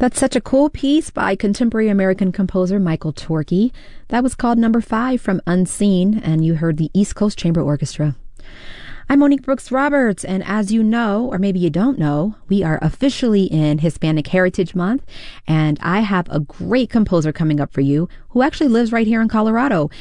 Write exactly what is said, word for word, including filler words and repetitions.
That's such a cool piece by contemporary American composer Michael Torke. That was called Number Five from Unseen, and you heard the East Coast Chamber Orchestra. I'm Monique Brooks Roberts, and as you know, or maybe you don't know, we are officially in Hispanic Heritage Month, and I have a great composer coming up for you who actually lives right here in Colorado.